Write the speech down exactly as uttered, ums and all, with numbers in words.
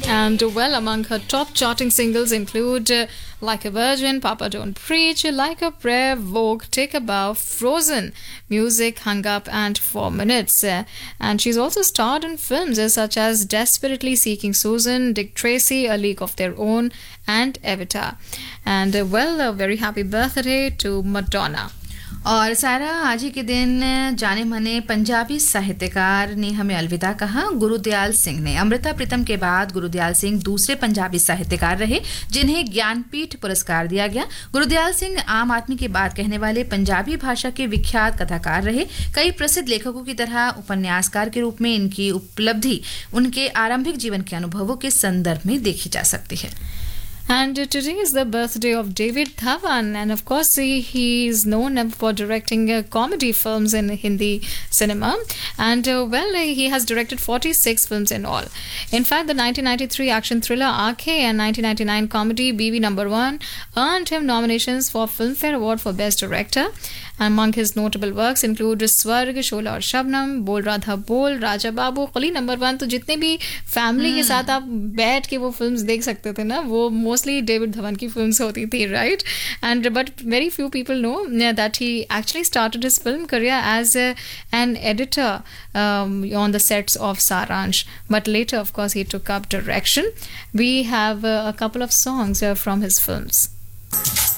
And well, among her top charting singles include uh, Like a Virgin, Papa Don't Preach, Like a Prayer, Vogue, Take a Bow, Frozen, Music, Hung Up, and Four Minutes. Uh, and she's also starred in films uh, such as Desperately Seeking Susan, Dick Tracy, A League of Their Own, and Evita. And uh, well, a very happy birthday to Madonna. और सारा आज ही के दिन जाने माने पंजाबी साहित्यकार ने हमें अलविदा कहा। गुरुदयाल सिंह ने। अमृता प्रीतम के बाद गुरुदयाल सिंह दूसरे पंजाबी साहित्यकार रहे जिन्हें ज्ञानपीठ पुरस्कार दिया गया। गुरुदयाल सिंह आम आदमी की बात कहने वाले पंजाबी भाषा के विख्यात कथाकार रहे। कई प्रसिद्ध लेखकों की तरह उपन्यासकार के रूप में इनकी उपलब्धि उनके आरंभिक जीवन के अनुभवों के संदर्भ में देखी जा सकती है। And uh, today is the birthday of David Dhawan, and of course he, he is known for directing uh, comedy films in Hindi cinema, and uh, well, uh, he has directed forty-six films in all. In fact, the nineteen ninety-three action thriller Aankhein and nineteen ninety-nine comedy B B Number One earned him nominations for Filmfare Award for Best Director. Among his notable works include Swarg, Shola और शबनम, बोल राधा बोल, राजा बाबू, कुली number one. तो जितने भी family के साथ आप बैठ के वो फिल्म्स देख सकते थे ना, वो मोस्टली डेविड धवन की फिल्म्स होती थी, right? And but very few people know that he actually started his film career as an editor on the sets of Saransh, but later of course he took up direction. We have uh, a couple of songs uh, from his films.